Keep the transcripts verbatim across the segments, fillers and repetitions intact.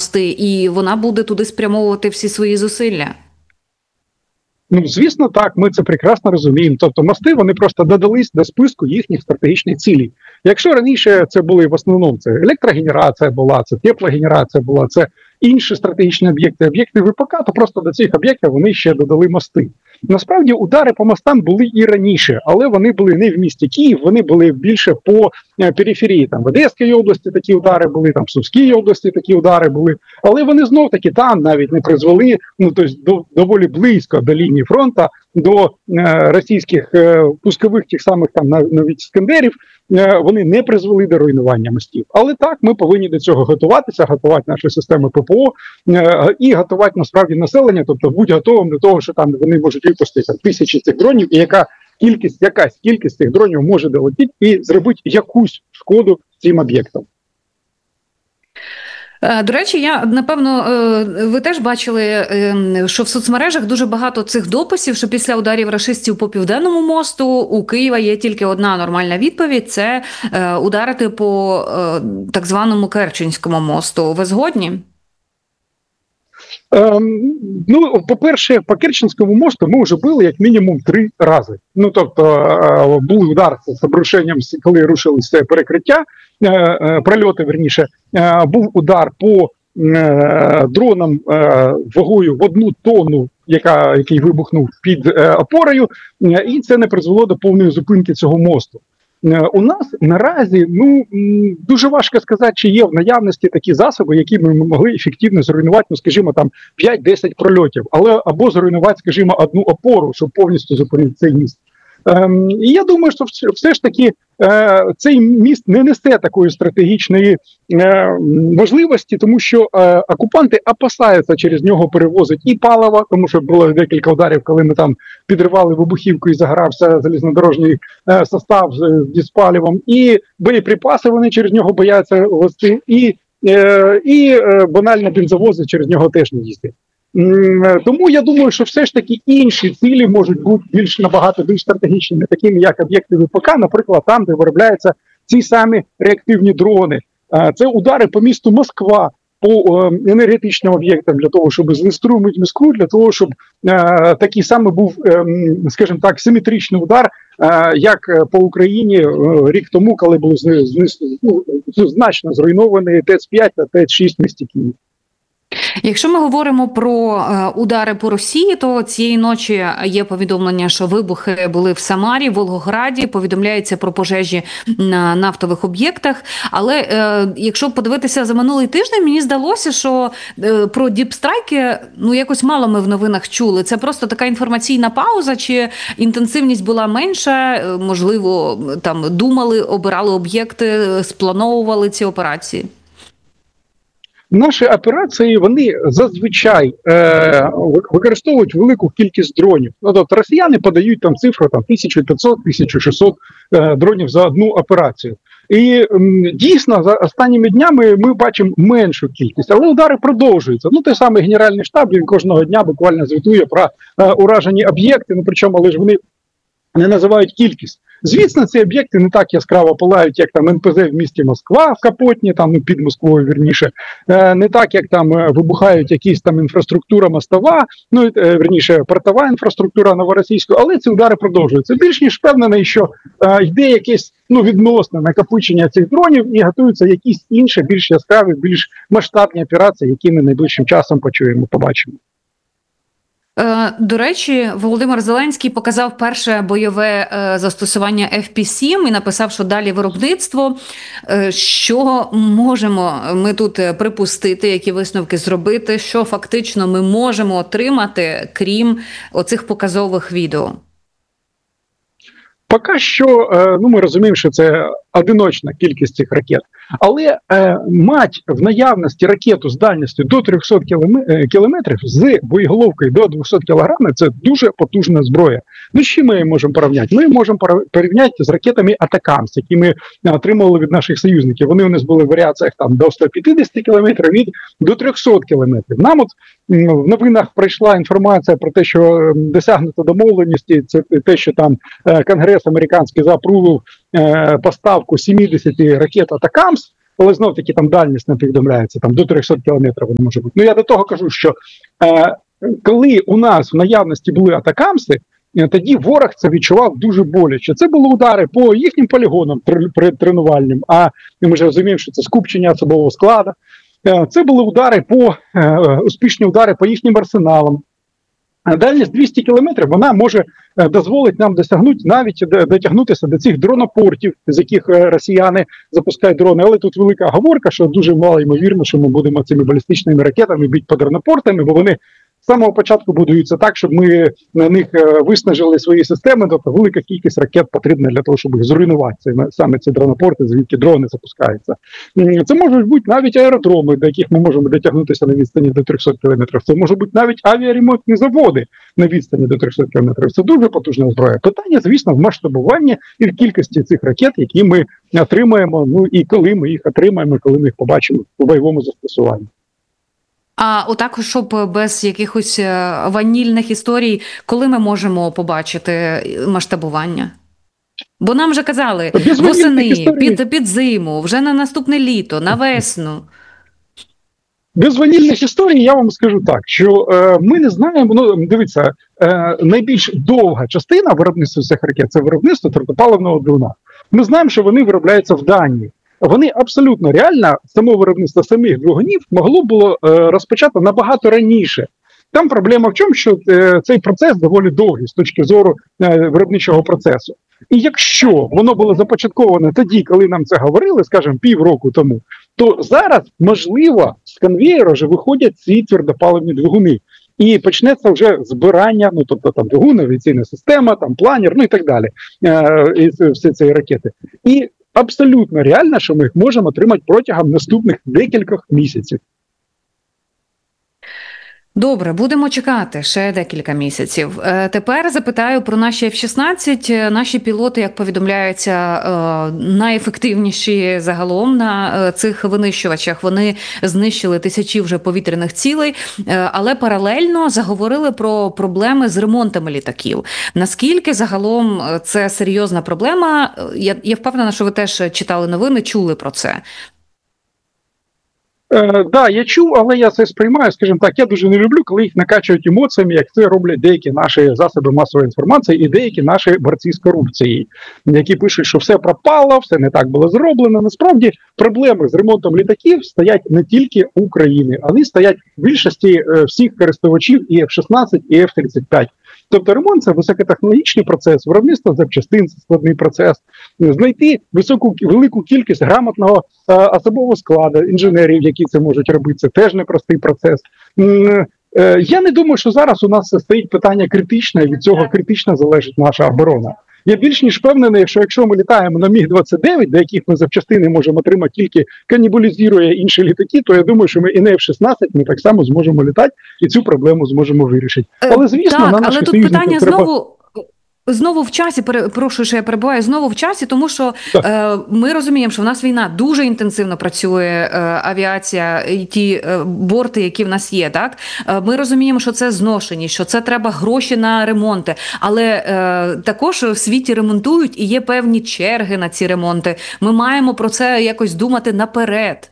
мости, і вона буде туди спрямовувати всі свої зусилля. Ну, звісно, так, ми це прекрасно розуміємо. Тобто мости, вони просто додались до списку їхніх стратегічних цілей. Якщо раніше це були в основному це електрогенерація була, це теплогенерація була, це інші стратегічні об'єкти, об'єкти ВПК, то просто до цих об'єктів вони ще додали мости. Насправді удари по мостам були і раніше, але вони були не в місті Київ, вони були більше по периферії. Там в Одеській області такі удари були, там в Сумській області такі удари були, але вони знов-таки там навіть не призвели, ну, тобто до, доволі близько до лінії фронту, до е, російських е, пускових тих самих там навіть Іскандерів, е, вони не призвели до руйнування мостів. Але так, ми повинні до цього готуватися, готувати наші системи ППО е, і готувати насправді населення, тобто будь готовим до того, що там вони можуть випустити тисячі цих дронів, і яка кількість, якась кількість цих дронів може долетіти і зробити якусь шкоду цим об'єктам. До речі, я, напевно, ви теж бачили, що в соцмережах дуже багато цих дописів, що після ударів рашистів по Південному мосту у Києва є тільки одна нормальна відповідь – це ударити по так званому Керченському мосту. Ви згодні? Ем, ну, по-перше, по Керченському мосту ми вже били як мінімум три рази. Ну, тобто, е, був удар з обрушенням, коли рушилося перекриття, е, е, прольоти, верніше, е, був удар по е, дронам е, вагою в одну тонну, яка, який вибухнув під е, опорою, е, і це не призвело до повної зупинки цього мосту. У нас наразі, ну, дуже важко сказати, чи є в наявності такі засоби, які ми могли ефективно зруйнувати, ну, скажімо, там п'ять-десять прольотів, але або зруйнувати, скажімо, одну опору, щоб повністю зупинити цей міст. Ем, і я думаю, що все, все ж таки е, цей міст не несе такої стратегічної е, можливості, тому що е, окупанти опасаються через нього перевозити і паливо, тому що було декілька ударів, коли ми там підривали вибухівку і загорався залізнодорожній е, состав з дизпаливом, і боєприпаси вони через нього бояться вести, і, е, і е, банально бензовози через нього теж не їздять. Тому я думаю, що все ж таки інші цілі можуть бути більш набагато більш стратегічними, такими як об'єкти ВПК, наприклад, там, де виробляються ці самі реактивні дрони. Це удари по місту Москва, по енергетичним об'єктам, для того, щоб знеструмити Москву, для того, щоб е, такий самий був, е, скажімо так, симетричний удар, е, як по Україні е, рік тому, коли були знес, ну, значно зруйновані Т С п'ять та Т С шість в місті Київ. Якщо ми говоримо про е, удари по Росії, то цієї ночі є повідомлення, що вибухи були в Самарі, Волгограді, повідомляється про пожежі на нафтових об'єктах. Але е, якщо подивитися за минулий тиждень, мені здалося, що е, про діпстрайки, ну, якось мало ми в новинах чули. Це просто така інформаційна пауза, чи інтенсивність була менша, е, можливо, там думали, обирали об'єкти, сплановували ці операції? Наші операції, вони зазвичай е, використовують велику кількість дронів. Ну, тобто росіяни подають там цифру там, тисяча п'ятсот - тисяча шістсот е, дронів за одну операцію. І м, дійсно, за останніми днями ми бачимо меншу кількість, але удари продовжуються. Ну, той самий Генеральний штаб, він кожного дня буквально звітує про е, уражені об'єкти, ну, причому, але ж вони не називають кількість. Звісно, ці об'єкти не так яскраво палають, як там Ен Пе Зе в місті Москва, в Капотні, там, ну, під Москвою, вірніше, не так, як там вибухають якісь там інфраструктура мостова, ну, вірніше, портова інфраструктура новоросійська, але ці удари продовжуються. Більш ніж впевнений, що е, йде якесь, ну, відносне накопичення цих дронів і готуються якісь інші, більш яскраві, більш масштабні операції, які ми найближчим часом почуємо, побачимо. До речі, Володимир Зеленський показав перше бойове застосування Еф Пі сім і написав, що далі виробництво. Що можемо ми тут припустити, які висновки зробити, що фактично ми можемо отримати, крім оцих показових відео? Поки що, ну, ми розуміємо, що це одиночна кількість цих ракет. Але е, мать в наявності ракету з дальністю до трьохсот кілометрів з боєголовкою до двохсот кілограмів – це дуже потужна зброя. Ну, з чим ми можемо порівняти? Ми можемо порівняти з ракетами Атакамс, які ми отримували від наших союзників. Вони у нас були в варіаціях там до ста п'ятдесят кілометрів від до трьохсот кілометрів. Нам от в новинах прийшла інформація про те, що досягнуто домовленості, це те, що там Конгрес американський заапрував поставку сімдесят ракет Атакамс, але знов-таки там дальність не повідомляється, там до триста кілометрів воно може бути. Ну я до того кажу, що е, коли у нас в наявності були атакамси, тоді ворог це відчував дуже боляче. Це були удари по їхнім полігонам тренувальним, а ми ж розуміємо, що це скупчення особового складу. Це були удари по, успішні удари по їхнім арсеналам. Дальність двісті кілометрів, вона може дозволити нам досягнути, навіть дотягнутися до цих дронопортів, з яких росіяни запускають дрони. Але тут велика оговорка, що дуже мало ймовірно, що ми будемо цими балістичними ракетами бити по дронопортами, бо вони з самого початку будуються так, щоб ми на них виснажили свої системи, тобто велика кількість ракет потрібна для того, щоб їх зруйнувати, це, саме ці дронопорти, звідки дрони запускаються. Це можуть бути навіть аеродроми, до яких ми можемо дотягнутися на відстані до триста кілометрів. Це можуть бути навіть авіаремонтні заводи на відстані до триста кілометрів. Це дуже потужна зброя. Питання, звісно, в масштабуванні і в кількості цих ракет, які ми отримаємо, ну і коли ми їх отримаємо, коли ми їх побачимо у бойовому застосуванні. А отак, щоб без якихось ванільних історій, коли ми можемо побачити масштабування? Бо нам вже казали, восени, під, під зиму, вже на наступне літо, на весну. Без ванільних історій я вам скажу так, що е, ми не знаємо, ну дивіться, е, найбільш довга частина виробництва цих ракет – це виробництво твердопаливного двигуна. Ми знаємо, що вони виробляються в Данії. Вони абсолютно реально, само виробництво самих двигунів могло було е, розпочати набагато раніше. Там проблема в чому, що е, цей процес доволі довгий з точки зору е, виробничого процесу. І якщо воно було започатковане тоді, коли нам це говорили, скажімо, півроку тому, то зараз, можливо, з конвеєра вже виходять ці твердопаливні двигуни. І почнеться вже збирання, ну тобто там двигун, авіаційна система, там планер, ну і так далі, е, і всі ці ракети. І абсолютно реально, що ми їх можемо отримати протягом наступних декількох місяців. Добре, будемо чекати ще декілька місяців. Тепер запитаю про наші еф шістнадцять. Наші пілоти, як повідомляється, найефективніші загалом на цих винищувачах. Вони знищили тисячі вже повітряних цілей, але паралельно заговорили про проблеми з ремонтами літаків. Наскільки загалом це серйозна проблема? Я, я впевнена, що ви теж читали новини, чули про це. Так, е, да, я чув, але я це сприймаю, скажімо так, я дуже не люблю, коли їх накачують емоціями, як це роблять деякі наші засоби масової інформації і деякі наші борці з корупцією, які пишуть, що все пропало, все не так було зроблено. Насправді проблеми з ремонтом літаків стоять не тільки у України, вони стоять в більшості е, всіх користувачів і еф шістнадцять, і еф тридцять п'ять. Тобто ремонт – це високотехнологічний процес, виробництво запчастин – це складний процес. Знайти високу, велику кількість грамотного е, особового складу, інженерів, які це можуть робити, це теж непростий процес. Е, е, я не думаю, що зараз у нас стоїть питання критичне, від цього критично залежить наша оборона. Я більш ніж впевнений, що якщо ми літаємо на міг двадцять дев'ять, до яких ми запчастини можемо отримати тільки канібалізує інші літаки, то я думаю, що ми і на еф шістнадцять ми так само зможемо літати і цю проблему зможемо вирішити. Але, звісно, так, на наших але тут питання треба... знову... Знову в часі, перепрошую, що я перебуваю, знову в часі, тому що е, ми розуміємо, що в нас війна, дуже інтенсивно працює е, авіація і ті е, борти, які в нас є, так? Е, ми розуміємо, що це зношені, що це треба гроші на ремонти, але е, також в світі ремонтують і є певні черги на ці ремонти. Ми маємо про це якось думати наперед.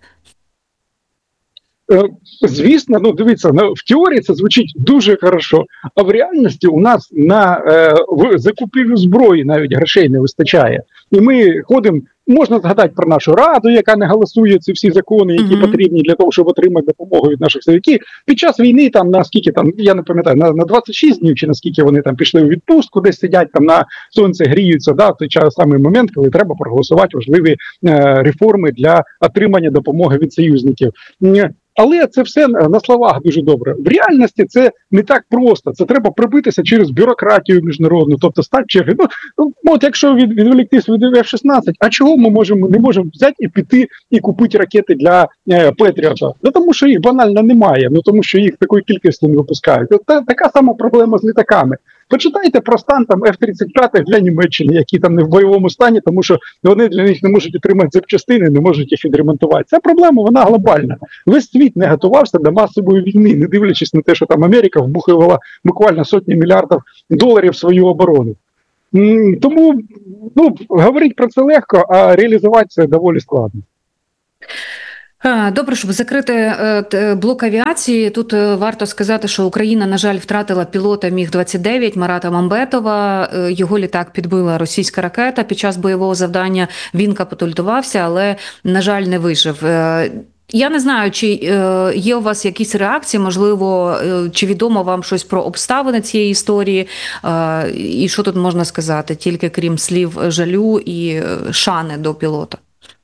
Звісно, ну дивіться, в теорії це звучить дуже хорошо, а в реальності у нас на е, в закупівлю зброї навіть грошей не вистачає. І ми ходимо, можна згадати про нашу раду, яка не голосує ці всі закони, які mm-hmm. потрібні для того, щоб отримати допомогу від наших силовиків. Під час війни там на скільки там, я не пам'ятаю, на, на двадцять шість днів чи наскільки вони там пішли у відпустку, десь сидять там на сонці, гріються, да, в той час самий момент, коли треба проголосувати важливі е, реформи для отримання допомоги від союзників. Але це все на словах дуже добре. В реальності це не так просто. Це треба пробитися через бюрократію міжнародну, тобто стати черги. Ну, от якщо від, відволіктись від еф шістнадцять, а чого ми можемо, не можемо взяти і піти і купити ракети для е, Петріота? Ну, тому що їх банально немає, ну тому що їх такої кількості не випускають. От, та, така сама проблема з літаками. Почитайте про стан там еф тридцять п'ять для Німеччини, які там не в бойовому стані, тому що вони для них не можуть отримати запчастини, не можуть їх відремонтувати. Ця проблема, вона глобальна. Весь світ не готувався до масової війни, не дивлячись на те, що там Америка вбухувала буквально сотні мільярдів доларів в свою оборону. Тому, ну, говорити про це легко, а реалізувати це доволі складно. Добре, щоб закрити блок авіації, тут варто сказати, що Україна, на жаль, втратила пілота Міг двадцять дев'ять Марата Мамбетова. Його літак підбила російська ракета під час бойового завдання. Він капітулювався, але, на жаль, не вижив. Я не знаю, чи є у вас якісь реакції, можливо, чи відомо вам щось про обставини цієї історії, і що тут можна сказати, тільки крім слів жалю і шани до пілота?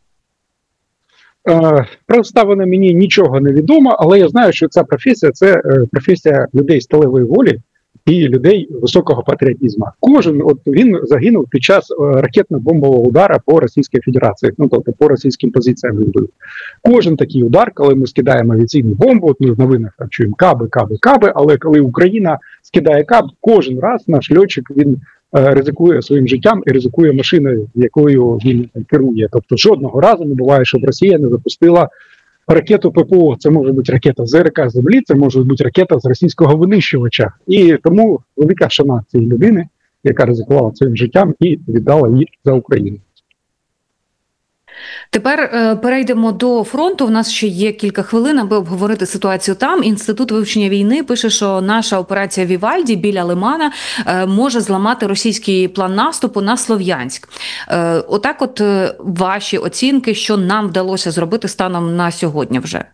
Про обставини мені нічого не відомо, але я знаю, що ця професія – це професія людей сталевої волі і людей високого патріотизму. Кожен, от він загинув під час ракетно-бомбового удару по Російській Федерації, ну тобто по російським позиціям він був. Кожен такий удар, коли ми скидаємо авіаційну бомбу, от ми в новинах там чуємо каби, каби, каби, але коли Україна скидає каб, кожен раз наш льотчик, він ризикує своїм життям і ризикує машиною, якою він керує. Тобто жодного разу не буває, щоб Росія не запустила ракету ППО. Це може бути ракета з РК землі, це може бути ракета з російського винищувача. І тому велика шана цієї людини, яка ризикувала своїм життям і віддала її за Україну. Тепер е, перейдемо до фронту. У нас ще є кілька хвилин, аби обговорити ситуацію там. Інститут вивчення війни пише, що наша операція Вівальді біля Лимана е, може зламати російський план наступу на Слов'янськ. Е, отак от е, ваші оцінки, що нам вдалося зробити станом на сьогодні вже?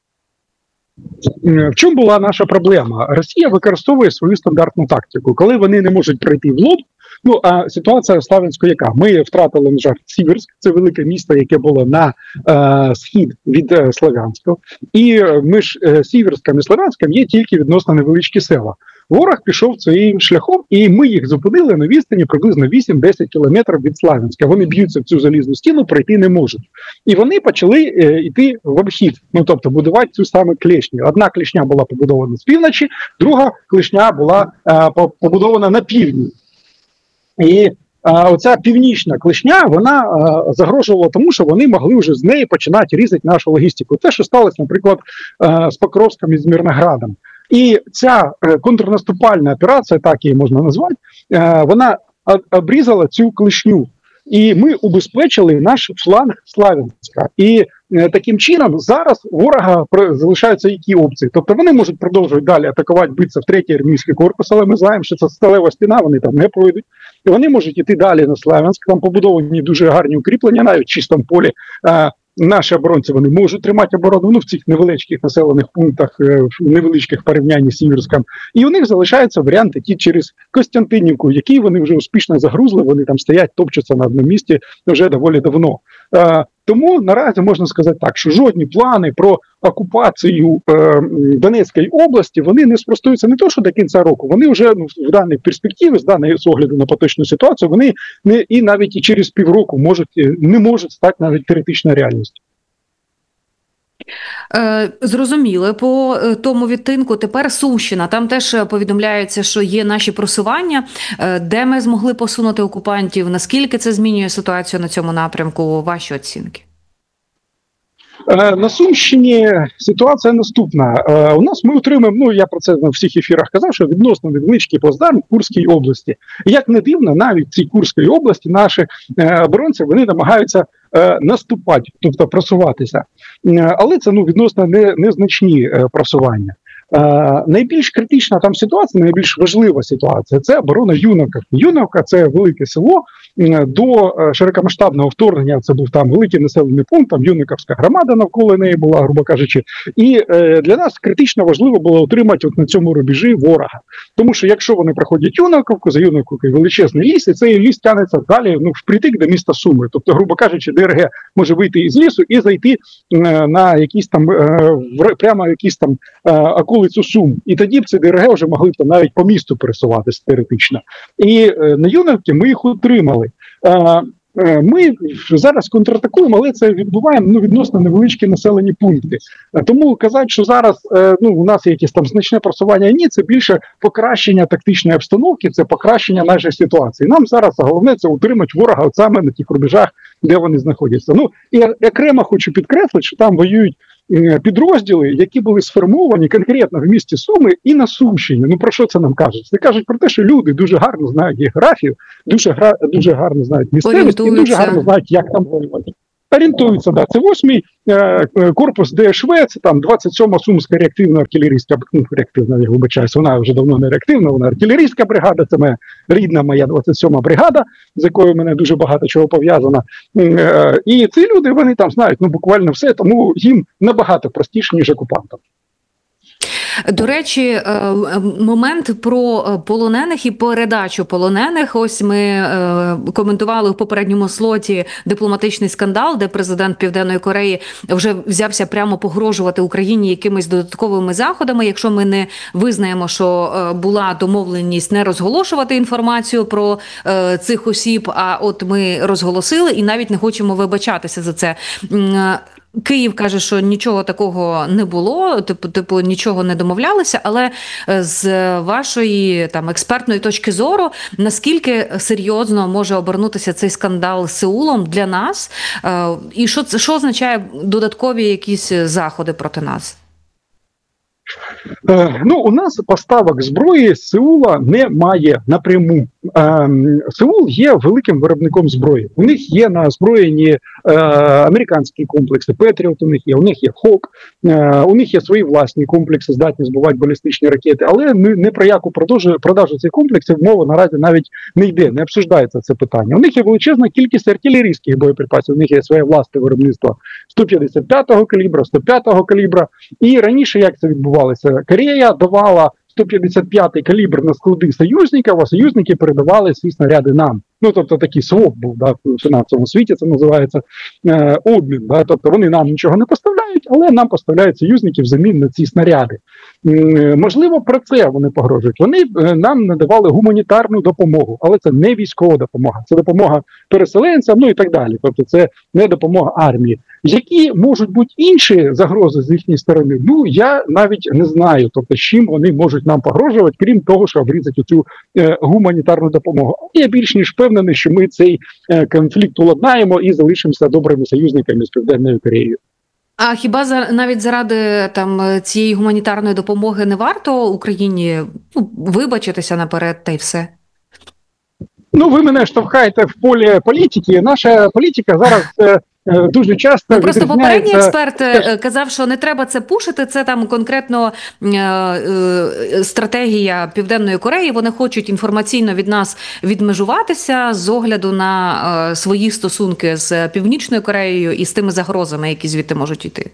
В чому була наша проблема? Росія використовує свою стандартну тактику. Коли вони не можуть пройти в лоб, ну, а ситуація в Слов'янську яка? Ми втратили, на жаль, Сіверськ, це велике місто, яке було на е, схід від е, Слов'янська. І між е, Сіверськом і Слов'янськом є тільки відносно невеличкі села. Ворог пішов своїм шляхом, і ми їх зупинили на відстані приблизно вісім-десять кілометрів від Слов'янська. Вони б'ються в цю залізну стіну, пройти не можуть. І вони почали е, йти в обхід, ну тобто будувати цю саме клешню. Одна клешня була побудована з півночі, друга клешня була е, побудована на півдні. І а, оця північна клешня, вона а, загрожувала тому, що вони могли вже з неї починати різати нашу логістику. Те, що сталося, наприклад, а, з Покровськом і з Мирноградом. І ця а, контрнаступальна операція, так її можна назвати, а, вона обрізала цю клешню. І ми убезпечили наш фланг Слов'янська. І е, таким чином зараз у ворога залишаються які опції. Тобто вони можуть продовжувати далі атакувати, битися в третій армійський корпус, але ми знаємо, що це сталева стіна, вони там не пройдуть. І вони можуть йти далі на Слов'янськ, там побудовані дуже гарні укріплення, навіть в чистому полі. Е, Наші оборонці, вони можуть тримати оборону, ну, в цих невеличких населених пунктах, в невеличких порівнянні з Сіверськом. І у них залишається варіант йти через Костянтинівку, який вони вже успішно загрузли, вони там стоять, топчуться на одному місці вже доволі давно. Е, тому наразі можна сказати так, що жодні плани про окупацію е, Донецької області, вони не спростуються не то, що до кінця року, вони вже ну, в даній перспективі, з даної з огляду на поточну ситуацію, вони не, і навіть і через півроку можуть, не можуть стати навіть теоретичною реальністю. Зрозуміли. По тому відтинку тепер Сумщина. Там теж повідомляється, що є наші просування. Де ми змогли посунути окупантів? Наскільки це змінює ситуацію на цьому напрямку? Ваші оцінки? На Сумщині ситуація наступна. У нас ми отримаємо, ну я про це на всіх ефірах казав, що відносно невеличкий плацдарм в Курській області. І як не дивно, навіть в цій Курській області наші оборонці, вони намагаються наступати, тобто просуватися. Але це ну, відносно не, незначні просування. Uh, найбільш критична там ситуація, найбільш важлива ситуація – це оборона Юнаківки. Юнаківка – це велике село, до широкомасштабного вторгнення це був там великий населений пункт, там Юнаківська громада навколо неї була, грубо кажучи. І е, для нас критично важливо було отримати от на цьому рубежі ворога. Тому що якщо вони проходять Юнаківку, за Юнаківкою величезний ліс, і цей ліс тягнеться далі ну, впритик до міста Суми. Тобто, грубо кажучи, ДРГ може вийти із лісу і зайти е, на якісь там, е, в, прямо якісь там е, околицю Сум. І тоді б ці ДРГ вже могли б там навіть по місту пересуватися теоретично. І е, на Юнаківці ми їх утримали. Е, е, ми зараз контратакуємо, але це відбуваємо ну, відносно невеличкі населені пункти. Е, тому казати, що зараз е, ну, у нас є якесь там значне просування, ні, це більше покращення тактичної обстановки, це покращення нашої ситуації. Нам зараз головне це утримати ворога от саме на тих рубежах, де вони знаходяться. Ну, і окремо хочу підкреслити, що там воюють підрозділи, які були сформовані конкретно в місті Суми і на Сумщині. Ну про що це нам кажуть? Це кажуть про те, що люди дуже гарно знають географію, дуже, гра, дуже гарно знають місцевість і дуже гарно знають, як там воювати. Орієнтуються, да, це восьмий е, корпус Де Еш Ве, це там двадцять сьома Сумська реактивно-артилерійська, ну, реактивна, я вибачаюсь, вона вже давно не реактивна, вона артилерійська бригада, це моя рідна моя двадцять сьома бригада, з якою в мене дуже багато чого пов'язано. Е, і ці люди, вони там знають, ну, буквально все, тому їм набагато простіше, ніж окупантам. До речі, момент про полонених і передачу полонених. Ось ми коментували в попередньому слоті дипломатичний скандал, де президент Південної Кореї вже взявся прямо погрожувати Україні якимись додатковими заходами, якщо ми не визнаємо, що була домовленість не розголошувати інформацію про цих осіб, а от ми розголосили і навіть не хочемо вибачатися за це. Київ каже, що нічого такого не було, типу, типу нічого не домовлялися, але з вашої там експертної точки зору, наскільки серйозно може обернутися цей скандал з Сеулом для нас, і що, що означає додаткові якісь заходи проти нас? Е, ну, у нас поставок зброї з Сеула немає напряму. Е, Сеул є великим виробником зброї. У них є на озброєнні е, американські комплекси, Петріот у них є, у них є Хок, е, у них є свої власні комплекси, здатні збивати балістичні ракети, але не, не про яку продажу, продажу цих комплексів мова наразі навіть не йде, не обсуждається це питання. У них є величезна кількість артилерійських боєприпасів, у них є своє власне виробництво сто п'ятдесят п'ятого калібра, сто п'ятого калібра, і раніше як це відбувалося? Корея давала сто п'ятдесят п'ятий калібр на склади союзників, а союзники передавали свої снаряди нам. Ну, тобто такий своп був, да, в фінансовому світі це називається е, обмін. Да, тобто вони нам нічого не поставляють, але нам поставляють союзники взамін на ці снаряди. Е, можливо, про це вони погрожують. Вони е, нам надавали гуманітарну допомогу, але це не військова допомога, це допомога переселенцям, ну і так далі. Тобто це не допомога армії. Які можуть бути інші загрози з їхньої сторони, ну, я навіть не знаю, тобто, з чим вони можуть нам погрожувати, крім того, що обрізати цю е, гуманітарну допомогу. Я більш ніж впевнений, що ми цей е, конфлікт уладнаємо і залишимося добрими союзниками з Південною Кореєю. А хіба за, навіть заради там цієї гуманітарної допомоги не варто Україні, ну, вибачитися наперед та й все? Ну, ви мене штовхаєте в полі політики. Наша політика зараз е, дуже часто ну, просто попередній експерт казав, що не треба це пушити, це там конкретно е, е, стратегія Південної Кореї, вони хочуть інформаційно від нас відмежуватися з огляду на е, свої стосунки з Північною Кореєю і з тими загрозами, які звідти можуть йти.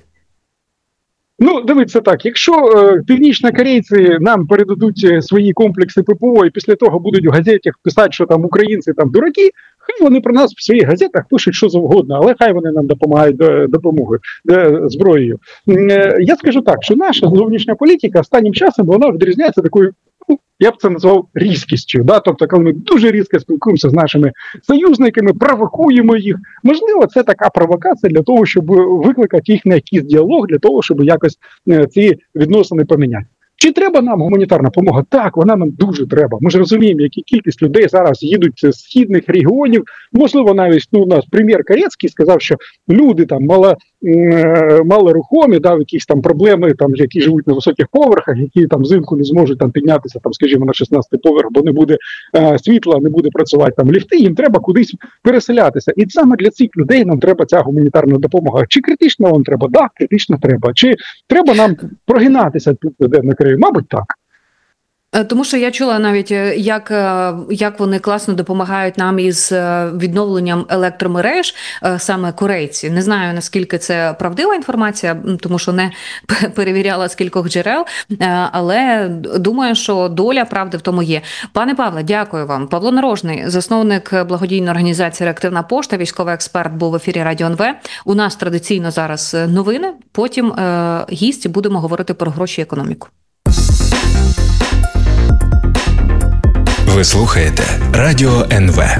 Ну, дивіться так, якщо е, північнокорейці нам передадуть свої комплекси ППО і після того будуть в газетах писати, що там українці там дураки, хай вони про нас в своїх газетах пишуть що завгодно, але хай вони нам допомагають е, допомогою, е, зброєю. Е, я скажу так, що наша зовнішня політика останнім часом вона відрізняється такою, ну, я б це назвав різкістю, да? Тобто, коли ми дуже різко спілкуємося з нашими союзниками, провокуємо їх, можливо, це така провокація для того, щоб викликати їх на якийсь діалог, для того, щоб якось е, ці відносини поміняти. Чи треба нам гуманітарна допомога? Так, вона нам дуже треба. Ми ж розуміємо, яка кількість людей зараз їдуть з східних регіонів. Можливо, навіть ну, у нас прем'єр Корецький сказав, що люди там мало, е, малорухомі, да, якісь там проблеми, там, які живуть на високих поверхах, які там взимку не зможуть там піднятися, там, скажімо, на шістнадцятий поверх, бо не буде е, світла, не буде працювати там ліфти, їм треба кудись переселятися. І саме для цих людей нам треба ця гуманітарна допомога. Чи критично вам треба? Так, критично треба. Чи треба нам прогинатися тут, де на краї? Мабуть, так. Тому що я чула навіть, як, як вони класно допомагають нам із відновленням електромереж, саме корейці. Не знаю, наскільки це правдива інформація, тому що не перевіряла з кількох джерел, але думаю, що доля правди в тому є. Пане Павле, дякую вам. Павло Нарожний, засновник благодійної організації «Реактивна пошта», військовий експерт, був в ефірі Радіо ен ве. У нас традиційно зараз новини, потім гість, будемо говорити про гроші і економіку. Ви слухаєте Радіо ен ве.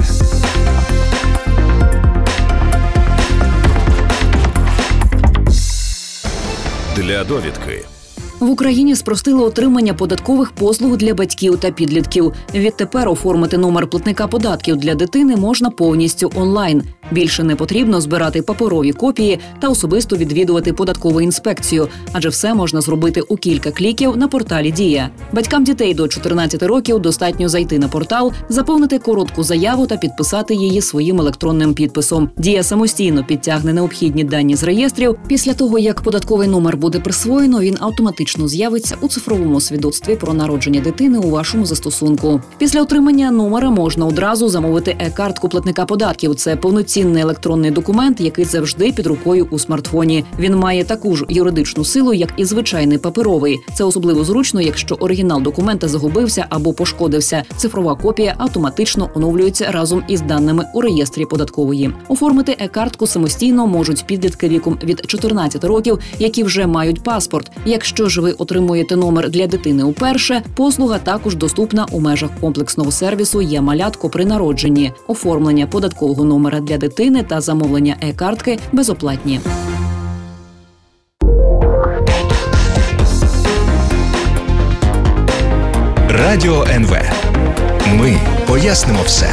Для довідки. В Україні спростили отримання податкових послуг для батьків та підлітків. Відтепер оформити номер платника податків для дитини можна повністю онлайн. Більше не потрібно збирати паперові копії та особисто відвідувати податкову інспекцію, адже все можна зробити у кілька кліків на порталі «Дія». Батькам дітей до чотирнадцяти років достатньо зайти на портал, заповнити коротку заяву та підписати її своїм електронним підписом. «Дія» самостійно підтягне необхідні дані з реєстрів. Після того, як податковий номер буде присвоєно, він автоматично з'явиться у цифровому свідоцтві про народження дитини у вашому застосунку. Після отримання номера можна одразу замовити е-картку платника податків. Це повноцінний електронний документ, який завжди під рукою у смартфоні. Він має таку ж юридичну силу, як і звичайний паперовий. Це особливо зручно, якщо оригінал документа загубився або пошкодився. Цифрова копія автоматично оновлюється разом із даними у реєстрі податкової. Оформити е-картку самостійно можуть підлітки віком від чотирнадцяти років, які вже мають паспорт. Якщо ж ви отримуєте номер для дитини уперше, послуга також доступна у межах комплексного сервісу «Є-малятко» при народженні. Оформлення податкового номера для дитини та замовлення е-картки безоплатні. Радіо ен ве. Ми пояснимо все.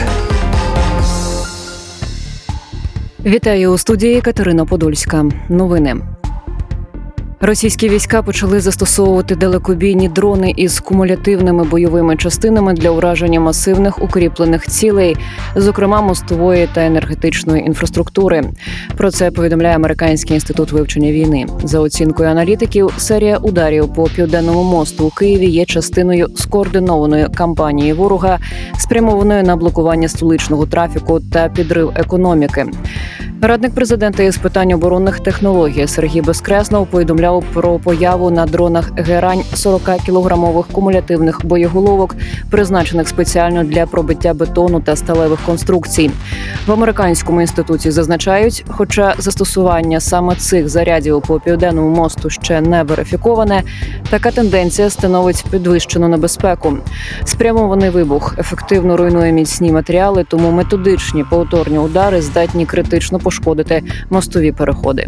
Вітаю у студії Катерина Подольська. Новини. Російські війська почали застосовувати далекобійні дрони із кумулятивними бойовими частинами для ураження масивних укріплених цілей, зокрема мостової та енергетичної інфраструктури. Про це повідомляє Американський інститут вивчення війни. За оцінкою аналітиків, серія ударів по Південному мосту у Києві є частиною скоординованої кампанії ворога, спрямованої на блокування столичного трафіку та підрив економіки. Радник президента із питань оборонних технологій Сергій Безкреснов повідомляв про появу на дронах «Герань» сорокакілограмових кумулятивних боєголовок, призначених спеціально для пробиття бетону та сталевих конструкцій. В Американському інституті зазначають, хоча застосування саме цих зарядів по Південному мосту ще не верифіковане, така тенденція становить підвищену небезпеку. Спрямований вибух ефективно руйнує міцні матеріали, тому методичні повторні удари здатні критично пошкодити мостові переходи.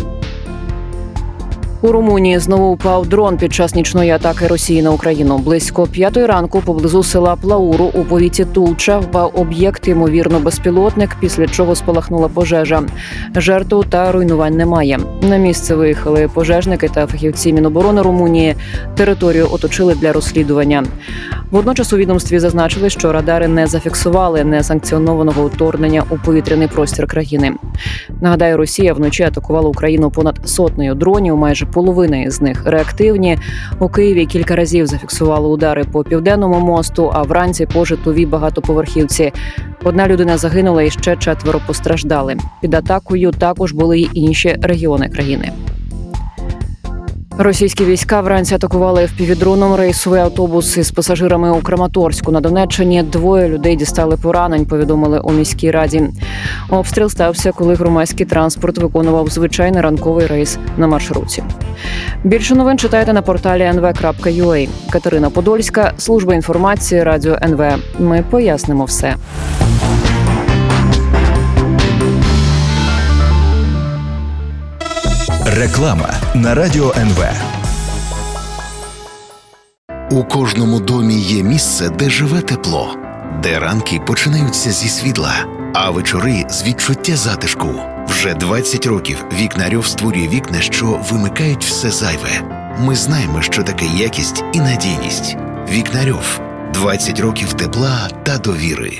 У Румунії знову впав дрон під час нічної атаки Росії на Україну. Близько п'ятої ранку поблизу села Плауру у повіті Тулча впав об'єкт, ймовірно, безпілотник, після чого спалахнула пожежа. Жертв та руйнувань немає. На місце виїхали пожежники та фахівці Міноборони Румунії. Територію оточили для розслідування. Водночас у відомстві зазначили, що радари не зафіксували несанкціонованого вторгнення у повітряний простір країни. Нагадаю, Росія вночі атакувала Україну понад сотнею дронів, майже половина з них реактивні. У Києві кілька разів зафіксували удари по Південному мосту, а вранці по житловій багатоповерхівці. Одна людина загинула і ще четверо постраждали. Під атакою також були й інші регіони країни. Російські війська вранці атакували еф-пі ві-дроном рейсовий автобус із пасажирами у Краматорську на Донеччині. Двоє людей дістали поранень, повідомили у міській раді. Обстріл стався, коли громадський транспорт виконував звичайний ранковий рейс на маршруті. Більше новин читайте на порталі ен ве крапка ю а. Катерина Подольська, служба інформації, Радіо ен ве. Ми пояснимо все. Реклама на Радіо ен ве. У кожному домі є місце, де живе тепло, де ранки починаються зі світла, а вечори – з відчуття затишку. Вже двадцять років Вікнарьов створює вікна, що вимикають все зайве. Ми знаємо, що таке якість і надійність. Вікнарьов – двадцять років тепла та довіри.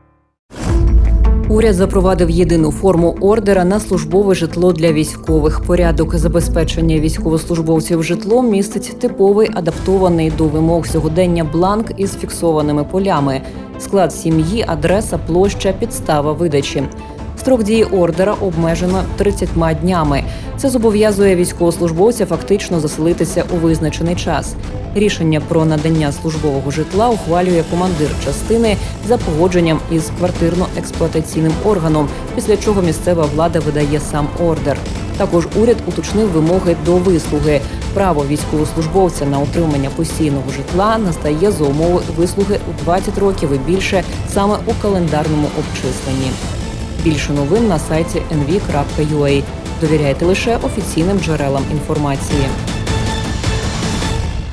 Уряд запровадив єдину форму ордера на службове житло для військових. Порядок забезпечення військовослужбовців житлом містить типовий, адаптований до вимог сьогодення бланк із фіксованими полями. Склад сім'ї, адреса, площа, підстава видачі. Строк дії ордера обмежено тридцятьма днями. Це зобов'язує військовослужбовця фактично заселитися у визначений час. Рішення про надання службового житла ухвалює командир частини за погодженням із квартирно-експлуатаційним органом, після чого місцева влада видає сам ордер. Також уряд уточнив вимоги до вислуги. Право військовослужбовця на отримання постійного житла настає за умови вислуги у двадцять років і більше саме у календарному обчисленні. Більше новин на сайті ен ві крапка ю а. Довіряйте лише офіційним джерелам інформації.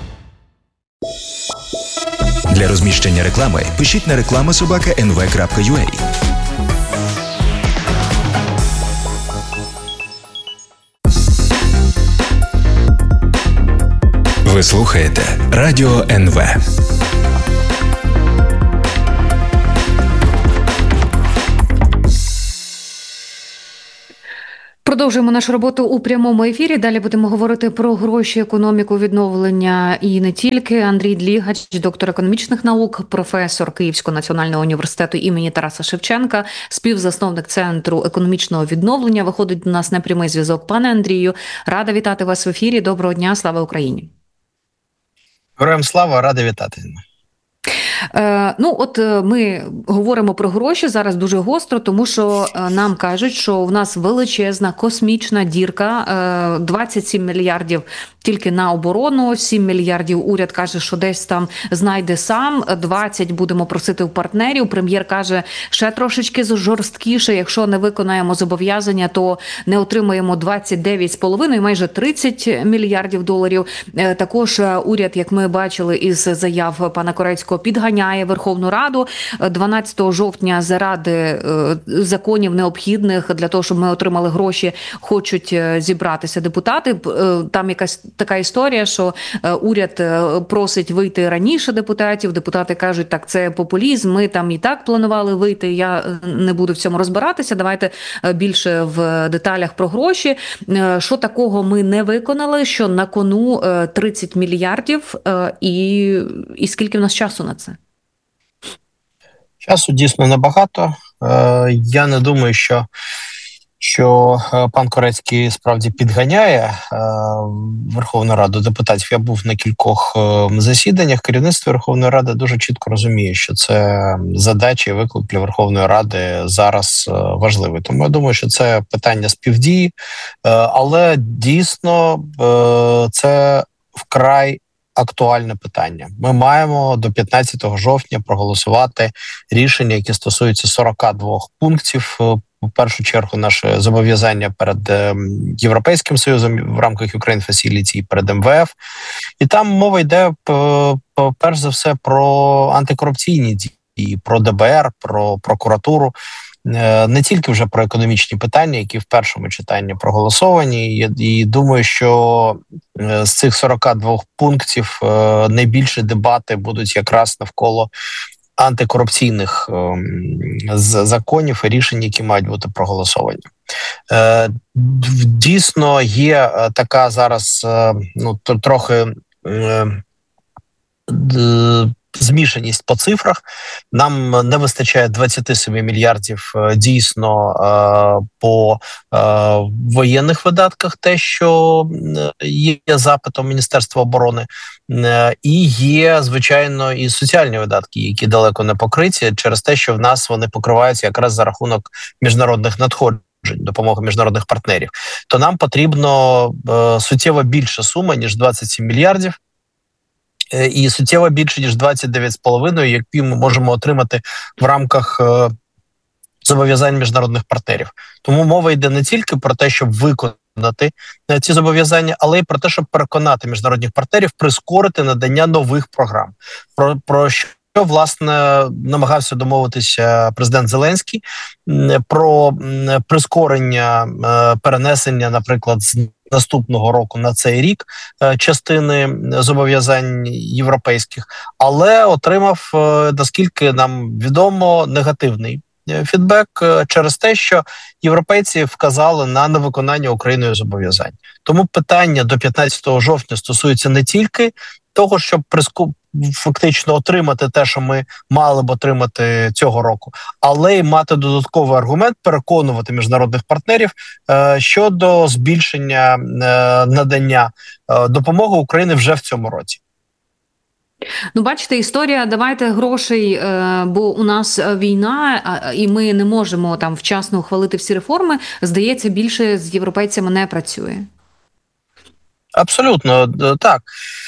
Для розміщення реклами пишіть на реклама собака ен ве крапка ю а. Ви слухаєте Радіо ен ве. Продовжуємо нашу роботу у прямому ефірі. Далі будемо говорити про гроші, економіку, відновлення і не тільки. Андрій Длігач, доктор економічних наук, професор Київського національного університету імені Тараса Шевченка, співзасновник Центру економічного відновлення. Виходить до нас на прямий зв'язок. Пане Андрію, рада вітати вас в ефірі. Доброго дня, слава Україні. Героям слава, рада вітати. Е, ну, от ми говоримо про гроші зараз дуже гостро, тому що нам кажуть, що в нас величезна космічна дірка, е, двадцять сім мільярдів тільки на оборону, сім мільярдів уряд каже, що десь там знайде сам, двадцять будемо просити у партнерів. Прем'єр каже, ще трошечки жорсткіше, якщо не виконаємо зобов'язання, то не отримаємо двадцять дев'ять з половиною, майже тридцять мільярдів доларів. Е, також уряд, як ми бачили із заяв пана Корецького, підганяє Верховну Раду. дванадцятого жовтня заради е, законів необхідних для того, щоб ми отримали гроші, хочуть зібратися депутати. Е, там якась така історія, що е, уряд е, просить вийти раніше депутатів. Депутати кажуть, так, це популізм, ми там і так планували вийти, я не буду в цьому розбиратися, давайте більше в деталях про гроші. Е, що такого ми не виконали, що на кону е, тридцять мільярдів, е, і, і скільки в нас часу на це? Часу дійсно небагато. Я не думаю, що, що пан Корецький справді підганяє Верховну Раду депутатів. Я був на кількох засіданнях. Керівництво Верховної Ради дуже чітко розуміє, що це задача і виклик для Верховної Ради зараз важливий. Тому я думаю, що це питання співдії, але дійсно це вкрай актуальне питання. Ми маємо до п'ятнадцятого жовтня проголосувати рішення, які стосуються сорок два пунктів. В першу чергу наше зобов'язання перед Європейським Союзом в рамках Ukraine Facility і перед ем ве еф. І там мова йде, перш за все, про антикорупційні дії, про де бе ер, про прокуратуру. Не тільки вже про економічні питання, які в першому читанні проголосовані. І, і думаю, що з цих сорок два пунктів найбільше дебати будуть якраз навколо антикорупційних законів і рішень, які мають бути проголосовані. Дійсно, є така зараз, ну, трохи змішаність по цифрах. Нам не вистачає двадцять сім мільярдів дійсно по воєнних видатках, те, що є запитом Міністерства оборони, і є, звичайно, і соціальні видатки, які далеко не покриті через те, що в нас вони покриваються якраз за рахунок міжнародних надходжень, допомоги міжнародних партнерів. То нам потрібно суттєво більша сума, ніж двадцять сім мільярдів, і суттєво більше, ніж двадцять дев'ять з половиною, які ми можемо отримати в рамках е, зобов'язань міжнародних партнерів. Тому мова йде не тільки про те, щоб виконати е, ці зобов'язання, але й про те, щоб переконати міжнародних партнерів прискорити надання нових програм. Про, про що, власне, намагався домовитися президент Зеленський, е, про е, прискорення е, перенесення, наприклад, з наступного року на цей рік частини зобов'язань європейських, але отримав, наскільки нам відомо, негативний фідбек через те, що європейці вказали на невиконання Україною зобов'язань. Тому питання до п'ятнадцятого жовтня стосується не тільки того, щоб приску... фактично отримати те, що ми мали б отримати цього року, але й мати додатковий аргумент, переконувати міжнародних партнерів е, щодо збільшення е, надання е, допомоги Україні вже в цьому році. Ну, бачите, історія «давайте грошей, бо у нас війна, і ми не можемо там вчасно ухвалити всі реформи», здається, більше з європейцями не працює. Абсолютно, так.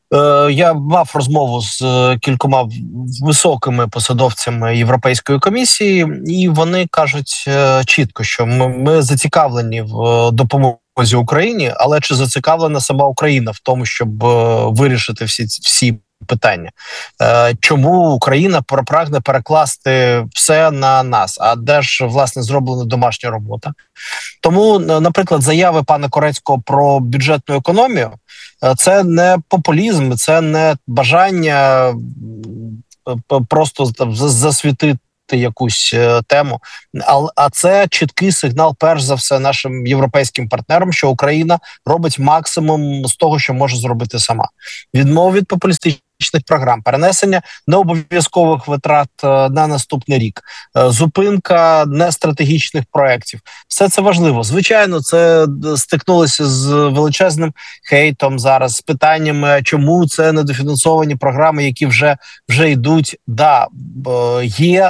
Я мав розмову з кількома високими посадовцями Європейської комісії, і вони кажуть чітко, що ми, ми зацікавлені в допомозі Україні, але чи зацікавлена сама Україна в тому, щоб вирішити всі всі питання? Чому Україна прагне перекласти все на нас? А де ж, власне, зроблена домашня робота? Тому, наприклад, заяви пана Корецького про бюджетну економію – це не популізм, це не бажання просто засвітити якусь тему, а це чіткий сигнал, перш за все, нашим європейським партнерам, що Україна робить максимум з того, що може зробити сама. Відмова від популістичних програм, перенесення необов'язкових витрат на наступний рік, зупинка нестратегічних проєктів. Все це важливо. Звичайно, це стикнулося з величезним хейтом зараз, з питаннями, чому це недофінансовані програми, які вже, вже йдуть. Да, є,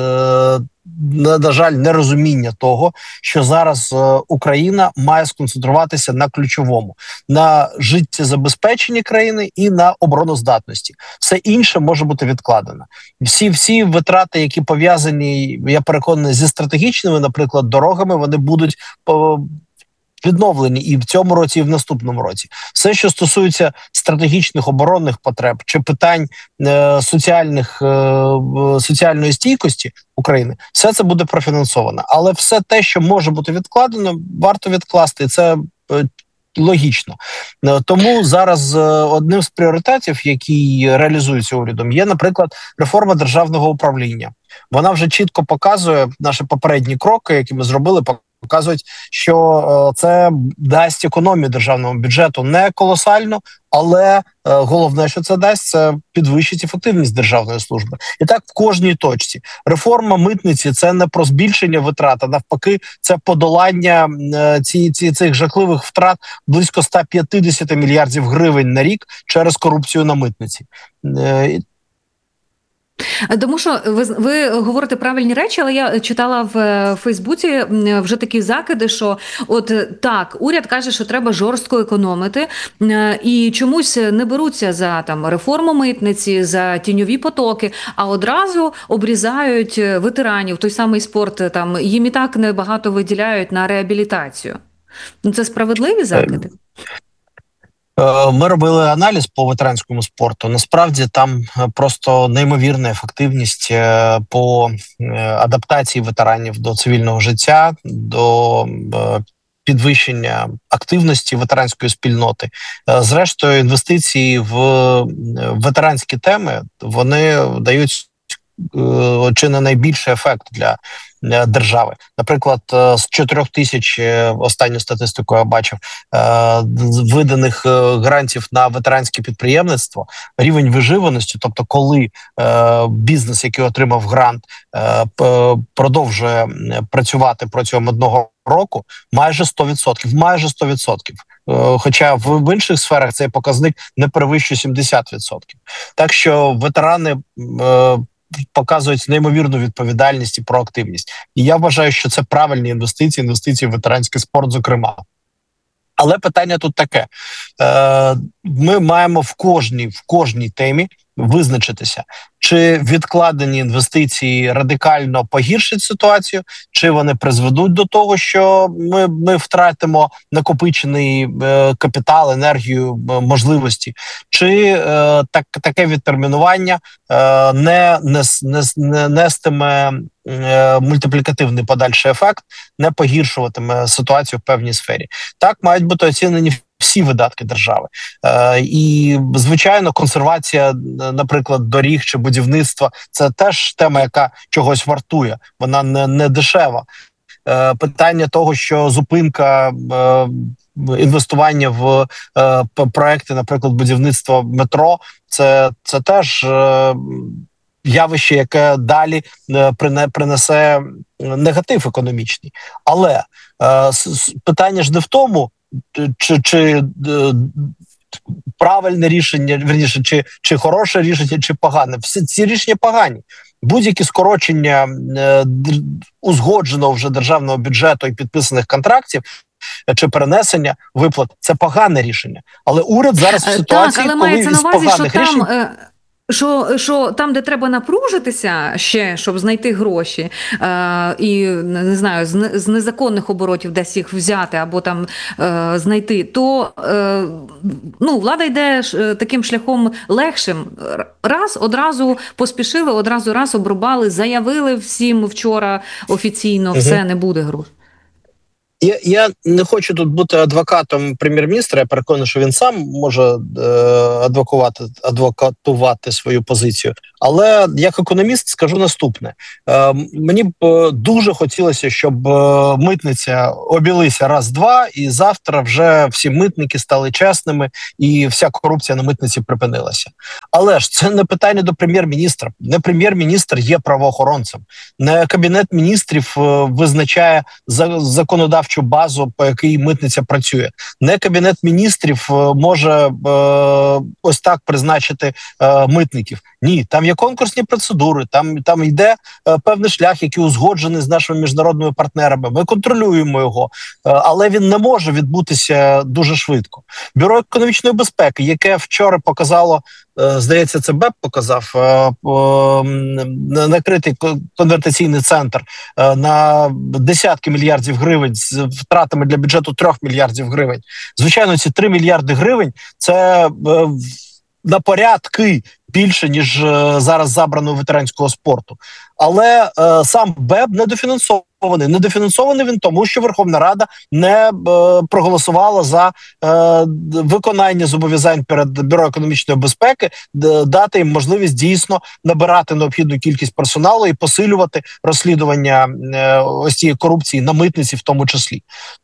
на жаль, нерозуміння того, що зараз Україна має сконцентруватися на ключовому, на життєзабезпеченні країни і на обороноздатності. Все інше може бути відкладено. Всі, всі витрати, які пов'язані, я переконаний, зі стратегічними, наприклад, дорогами, вони будуть відновлені і в цьому році, і в наступному році. Все, що стосується стратегічних оборонних потреб чи питань е, соціальних, е, соціальної стійкості України, все це буде профінансовано. Але все те, що може бути відкладено, варто відкласти. І це е, логічно. Тому зараз одним з пріоритетів, які реалізуються урядом, є, наприклад, реформа державного управління. Вона вже чітко показує наші попередні кроки, які ми зробили, показують, що це дасть економію державному бюджету не колосально, але головне, що це дасть, це підвищить ефективність державної служби. І так в кожній точці. Реформа митниці – це не про збільшення витрат, а навпаки, це подолання ці, ці, цих жахливих втрат близько сто п'ятдесят мільярдів гривень на рік через корупцію на митниці. Тому що ви, ви говорите правильні речі, але я читала в Фейсбуці вже такі закиди, що от так, уряд каже, що треба жорстко економити, і чомусь не беруться за там реформу митниці, за тіньові потоки, а одразу обрізають ветеранів, той самий спорт, там їм і так небагато виділяють на реабілітацію. Це справедливі закиди? Ми робили аналіз по ветеранському спорту. Насправді там просто неймовірна ефективність по адаптації ветеранів до цивільного життя, до підвищення активності ветеранської спільноти. Зрештою, інвестиції в ветеранські теми, вони дають чи не найбільший ефект для держави. Наприклад, з чотирьох тисяч, останню статистику я бачив, виданих грантів на ветеранське підприємництво, рівень виживаності, тобто коли бізнес, який отримав грант, продовжує працювати протягом одного року, майже сто відсотків. Майже сто відсотків. Хоча в інших сферах цей показник не перевищує сімдесят відсотків. Так що ветерани показують неймовірну відповідальність і проактивність. І я вважаю, що це правильні інвестиції, інвестиції в ветеранський спорт, зокрема. Але питання тут таке. Е, ми маємо в кожній, в кожній темі визначитися, чи відкладені інвестиції радикально погіршать ситуацію, чи вони призведуть до того, що ми, ми втратимо накопичений е, капітал, енергію, можливості, чи е, так, таке відтермінування е, не, не, не, не нестиме е, мультиплікативний подальший ефект, не погіршуватиме ситуацію в певній сфері. Так мають бути оцінені всі видатки держави. Е, і, звичайно, консервація, наприклад, доріг чи будівництва – це теж тема, яка чогось вартує. Вона не, не дешева. Е, питання того, що зупинка е, інвестування в е, проекти, наприклад, будівництва метро, це, це теж е, явище, яке далі е, принесе негатив економічний. Але е, питання ж не в тому, Чи, чи е, правильне рішення, верніше, чи, чи хороше рішення, чи погане. Всі ці рішення погані. Будь-які скорочення е, узгодженого вже державного бюджету і підписаних контрактів чи перенесення виплат – це погане рішення. Але уряд зараз в ситуації, так, але коли мається із на увазі, поганих що рішень... Там... Що, що там, де треба напружитися ще, щоб знайти гроші, е, і, не знаю, з, з незаконних оборотів десь їх взяти або там е, знайти, то е, ну, влада йде ш, таким шляхом легшим. Раз, одразу поспішили, одразу раз обрубали, заявили всім вчора офіційно, угу. все, не буде грошей. Я, я не хочу тут бути адвокатом прем'єр-міністра, я переконаний, що він сам може е, адвокувати, адвокатувати свою позицію. Але як економіст скажу наступне. Е, мені б дуже хотілося, щоб е, митниця обілися раз-два, і завтра вже всі митники стали чесними, і вся корупція на митниці припинилася. Але ж це не питання до прем'єр-міністра. Не прем'єр-міністр є правоохоронцем. Не Кабінет міністрів е, визначає за, законодавчу базу, по якій митниця працює. Не Кабінет міністрів може е, ось так призначити е, митників. Ні, там є конкурсні процедури, там, там йде е, певний шлях, який узгоджений з нашими міжнародними партнерами. Ми контролюємо його, е, але він не може відбутися дуже швидко. Бюро економічної безпеки, яке вчора показало, е, здається, це БЕП показав, е, е, накритий конвертаційний центр е, на десятки мільярдів гривень з втратами для бюджету трьох мільярдів гривень. Звичайно, ці три мільярди гривень – це е, на порядки більше, ніж е, зараз забрано у ветеранського спорту. Але е, сам БЕБ недофінансований. Недофінансований він тому, що Верховна Рада не е, проголосувала за е, виконання зобов'язань перед Бюро економічної безпеки, д, дати їм можливість дійсно набирати необхідну кількість персоналу і посилювати розслідування е, ось цієї корупції на митниці в тому числі.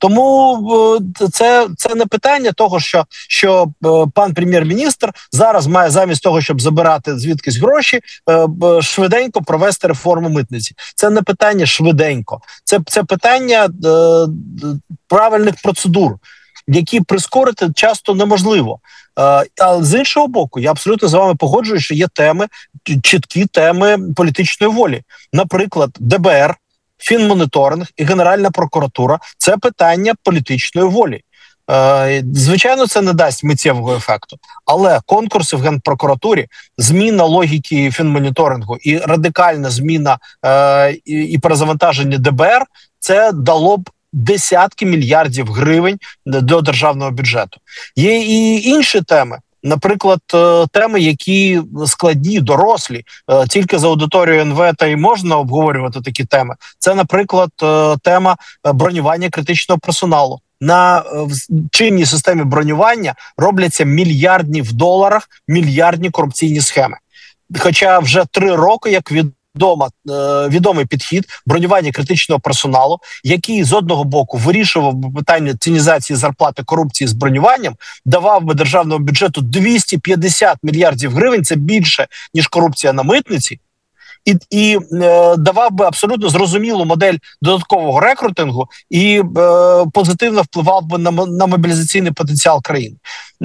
Тому е, це, це не питання того, що, що е, пан прем'єр-міністр зараз має замість того, щоб забирати звідкись гроші, е, швиденько провести реформу митниці. Це не питання швиденько. Це, це питання е, правильних процедур, які прискорити часто неможливо. Е, а з іншого боку, я абсолютно з вами погоджуюсь, що є теми, чіткі теми політичної волі. Наприклад, ДБР, Фінмоніторинг і Генеральна прокуратура – це питання політичної волі. Звичайно, це не дасть миттєвого ефекту, але конкурси в Генпрокуратурі, зміна логіки фінмоніторингу і радикальна зміна е, і, і перезавантаження ДБР – це дало б десятки мільярдів гривень до державного бюджету. Є і інші теми. Наприклад, теми, які складні, дорослі, тільки за аудиторією ен ве та й можна обговорювати такі теми. Це, наприклад, тема бронювання критичного персоналу. На чинній системі бронювання робляться мільярдні в доларах, мільярдні корупційні схеми. Хоча вже три роки, як від Дома, е, відомий підхід бронювання критичного персоналу, який з одного боку вирішував би питання цінізації зарплати, корупції з бронюванням, давав би державному бюджету двісті п'ятдесят мільярдів гривень, це більше, ніж корупція на митниці, і, і е, давав би абсолютно зрозумілу модель додаткового рекрутингу і е, позитивно впливав би на, на мобілізаційний потенціал країни.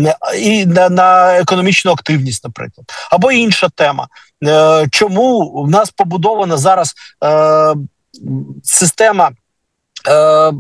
І на, на економічну активність, наприклад. Або інша тема. Е, чому в нас побудована зараз е, система е,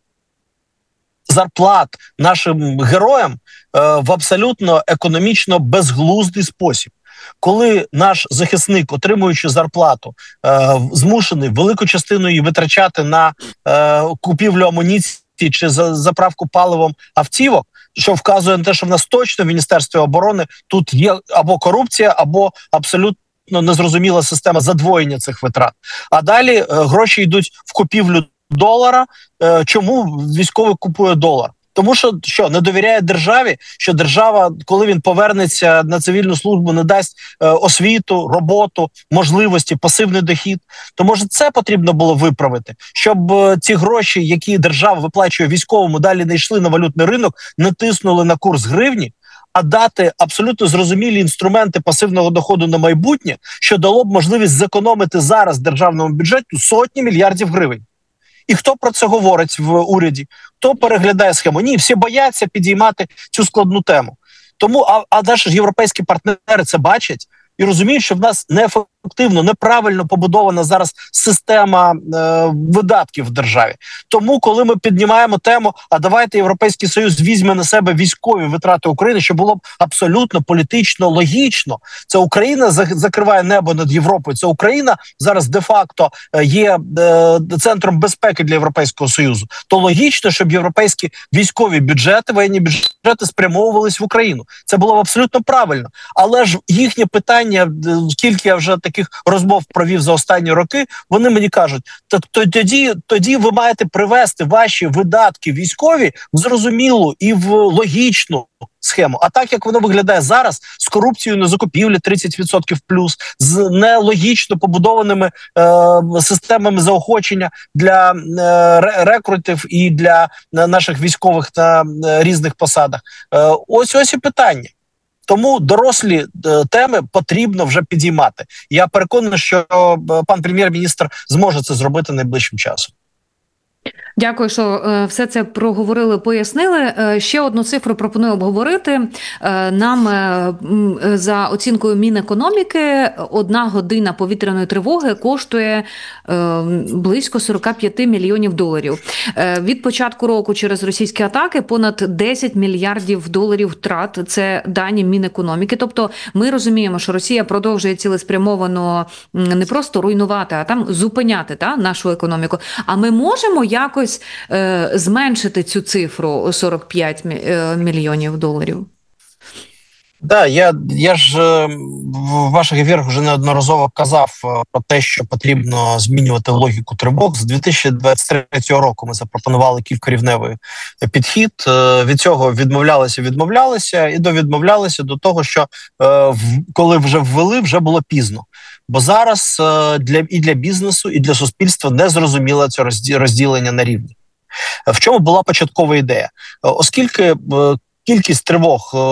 зарплат нашим героям е, в абсолютно економічно безглуздий спосіб? Коли наш захисник, отримуючи зарплату, е, змушений велику частину її витрачати на е, купівлю амуніції чи за заправку паливом автівок, що вказує на те, що в нас точно в Міністерстві оборони тут є або корупція, або абсолютно незрозуміла система задвоєння цих витрат. А далі е, гроші йдуть в купівлю долара. Е, чому військовий купує долар? Тому що, що не довіряє державі, що держава, коли він повернеться на цивільну службу, не дасть е, освіту, роботу, можливості, пасивний дохід. То, може, це потрібно було виправити, щоб е, ці гроші, які держава виплачує військовому, далі не йшли на валютний ринок, не тиснули на курс гривні, а дати абсолютно зрозумілі інструменти пасивного доходу на майбутнє, що дало б можливість зекономити зараз державному бюджету сотні мільярдів гривень. І хто про це говорить в уряді? Хто переглядає схему? Ні, всі бояться підіймати цю складну тему. Тому, а, а наші ж європейські партнери це бачать і розуміють, що в нас неефективна деструктивно, неправильно побудована зараз система е, видатків в державі. Тому, коли ми піднімаємо тему, а давайте Європейський Союз візьме на себе військові витрати України, що було б абсолютно політично логічно. Це Україна закриває небо над Європою. Це Україна зараз де-факто є е, центром безпеки для Європейського Союзу. То логічно, щоб європейські військові бюджети, воєнні бюджети спрямовувались в Україну. Це було б абсолютно правильно. Але ж їхнє питання, скільки я вже таких розмов провів за останні роки, вони мені кажуть, так тоді, тоді ви маєте привести ваші видатки військові в зрозумілу і в логічну схему. А так, як воно виглядає зараз, з корупцією на закупівлі тридцять відсотків плюс, з нелогічно побудованими е, системами заохочення для е, рекрутів і для е, наших військових на е, різних посадах. Е, ось ось і питання. Тому дорослі е, теми потрібно вже підіймати. Я переконаний, що е, пан прем'єр-міністр зможе це зробити найближчим часом. Дякую, що е, все це проговорили, пояснили. Е, ще одну цифру пропоную обговорити. Е, нам е, за оцінкою Мінекономіки одна година повітряної тривоги коштує е, близько сорок п'ять мільйонів доларів. Е, від початку року через російські атаки понад десять мільярдів доларів втрат. Це дані Мінекономіки. Тобто ми розуміємо, що Росія продовжує цілеспрямовано не просто руйнувати, а там зупиняти та, нашу економіку. А ми можемо якось е, зменшити цю цифру сорок п'ять мільйонів доларів? Да, я, я ж в ваших ефірах вже неодноразово казав про те, що потрібно змінювати логіку тривог. З дві тисячі двадцять третього року ми запропонували кількарівневий підхід. Від цього відмовлялися, відмовлялися і довідмовлялися до того, що коли вже ввели, вже було пізно. Бо зараз для, і для бізнесу, і для суспільства не зрозуміло це розділення на рівні. В чому була початкова ідея? Оскільки кількість тривог е,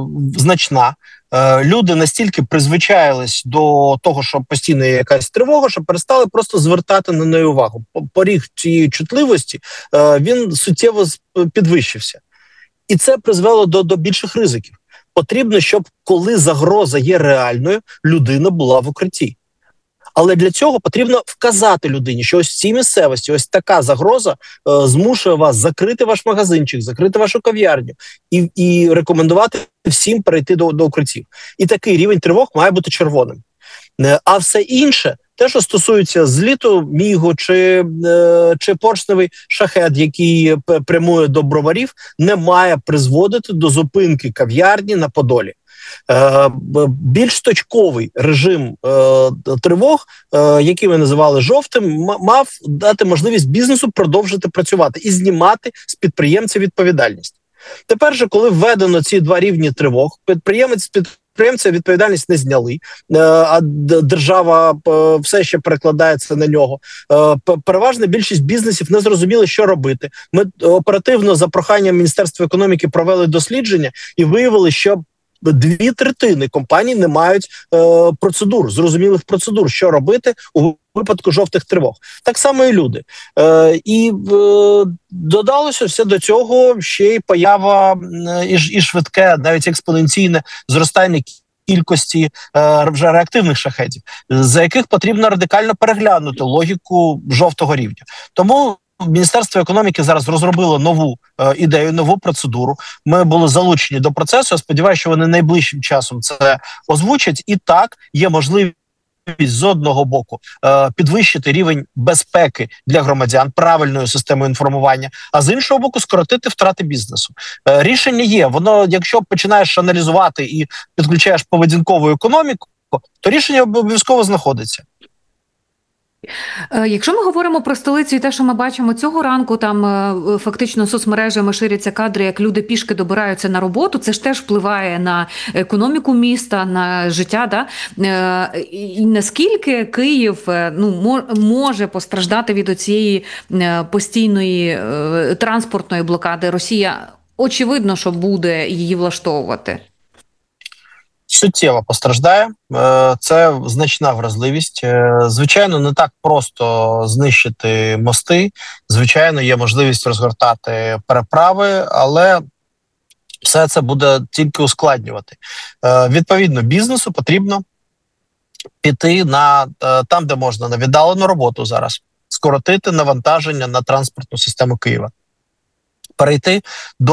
значна, е, люди настільки призвичаїлись до того, що постійно є якась тривога, що перестали просто звертати на неї увагу. Поріг цієї чутливості, е, він суттєво підвищився. І це призвело до, до більших ризиків. Потрібно, щоб коли загроза є реальною, людина була в укритті. Але для цього потрібно вказати людині, що ось в цій місцевості ось така загроза е, змушує вас закрити ваш магазинчик, закрити вашу кав'ярню і, і рекомендувати всім перейти до, до укриттів. І такий рівень тривог має бути червоним. Е, а все інше, те, що стосується зліту Мігу чи, е, чи поршневий шахед, який прямує до Броварів, не має призводити до зупинки кав'ярні на Подолі. Е, більш точковий режим е, тривог, е, який ми називали жовтим, м- мав дати можливість бізнесу продовжити працювати і знімати з підприємця відповідальність. Тепер же, коли введено ці два рівні тривог, підприємець підприємця відповідальність не зняли, е, а держава е, все ще перекладається на нього. Е, переважна більшість бізнесів не зрозуміли, що робити. Ми оперативно за проханням Міністерства економіки провели дослідження і виявили, що дві третини компаній не мають е, процедур, зрозумілих процедур, що робити у випадку жовтих тривог. Так само і люди. Е, і е, додалося все до цього ще й поява е, і, і швидке, навіть експоненційне зростання кількості е, вже реактивних шахедів, за яких потрібно радикально переглянути логіку жовтого рівня. Тому Міністерство економіки зараз розробило нову е, ідею, нову процедуру. Ми були залучені до процесу. Я сподіваюся, що вони найближчим часом це озвучать. І так, є можливість з одного боку е, підвищити рівень безпеки для громадян правильною системою інформування, а з іншого боку скоротити втрати бізнесу. Е, рішення є. Воно, якщо починаєш аналізувати і підключаєш поведінкову економіку, то рішення обов'язково знаходиться. Якщо ми говоримо про столицю і те, що ми бачимо цього ранку, там фактично соцмережами ширяться кадри, як люди пішки добираються на роботу, це ж теж впливає на економіку міста, на життя. Да? І наскільки Київ ну, може постраждати від оцієї постійної транспортної блокади? Росія, очевидно, що буде її влаштовувати. Суттєво постраждає. Це значна вразливість. Звичайно, не так просто знищити мости. Звичайно, є можливість розгортати переправи, але все це буде тільки ускладнювати. Відповідно, бізнесу потрібно піти на там, де можна, на віддалену роботу зараз, скоротити навантаження на транспортну систему Києва, перейти до